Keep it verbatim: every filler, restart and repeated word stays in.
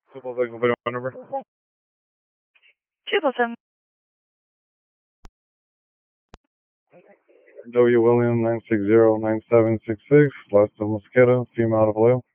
Triple vehicle video number. Triple seven. W. William nine six zero nine seven six six. Last of Mosquito. Female out of Vallejo.